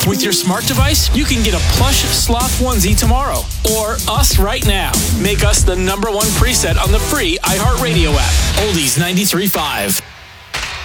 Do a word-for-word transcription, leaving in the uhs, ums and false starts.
With your smart device, you can get a plush sloth onesie tomorrow. Or us right now. Make us the number one preset on the free iHeartRadio app. Oldies ninety-three point five.